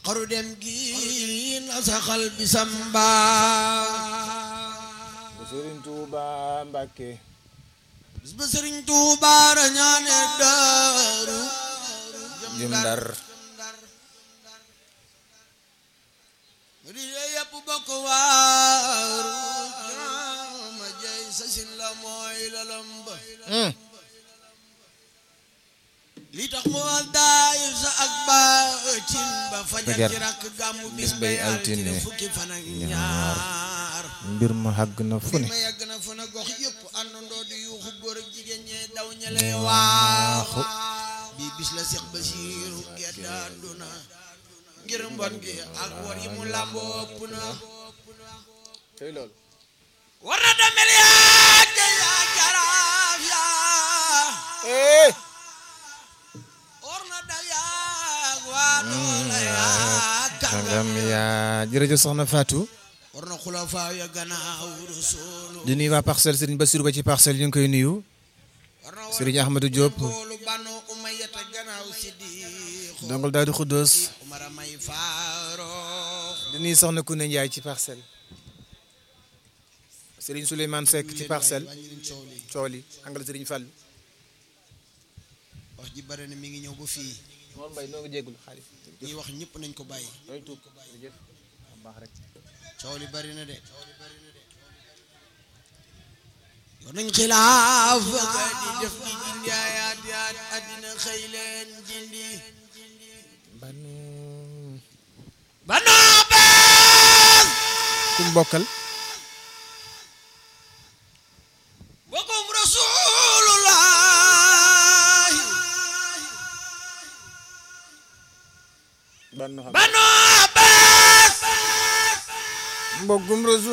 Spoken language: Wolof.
xaru dem gi na saxal bisamba Sëriñ Tuuba Mbàkke bis ba Sëriñ Tuuba rañaane daaru jëm Ndar di yépp bokk waaru ma jey sa sin la mooy lalamba li tax mu daay sa ak baatin ba fajar ci rakk gàmmu bis bay altine fukki fan ak ñaar mbir ma xàgg na fu ne ma yàgg na fu ne gox yëpp àndandoo di yuuxu góor ak jigéen ñee daw ñele waaxu bi bis la Seex Basiiru gedd àdduna ngir mbon gi ak war yi mu làmboo ëpp na tey loolu war na demel yaa yaa jaraaf yaa war na daw yaa waa doole yaa kàngam yaa jërëjëf soxna Fatou war na xulafaa ya gannaaw Rasuulu di nuyu waa Parcelles Serigne Bassirou ba ci Parcelles ñu ngi koy nuyu Serigne Ahmadou Diop banu umayyata gannaaw Siddiq dongal daal di Xuddoos Umar may Faaroox di nuyu soxna Koune Ndiaye ci Parcelles Serigne Souleymane Seck ci Parcelles cooli angal Serigne Fallou wax ji bare na mi ngi ñëw ba fii moom Mbaye noo ngi jéggul xaalis ñuy wax ñëpp nañ ko bàyyi nooy tuub jëf baax rek coow li bari na de yor nañ xilaaf di def di dindi ayaat yaat addina xëy leen dindi banu bees kum bokkal bokkum Rasulullah banu bees mbokkum Rasul